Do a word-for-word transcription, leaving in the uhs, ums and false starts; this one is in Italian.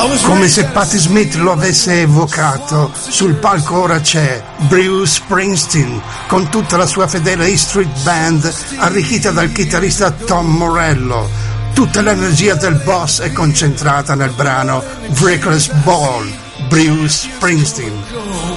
Come se Patti Smith lo avesse evocato, sul palco ora c'è Bruce Springsteen con tutta la sua fedele E Street Band arricchita dal chitarrista Tom Morello. Tutta l'energia del boss è concentrata nel brano Reckless Ball, Bruce Springsteen.